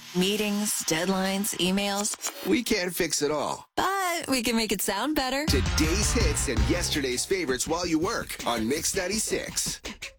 Meetings, deadlines, emails. We can't fix it all. But we can make it sound better. Today's hits and yesterday's favorites while you work on Mix 96.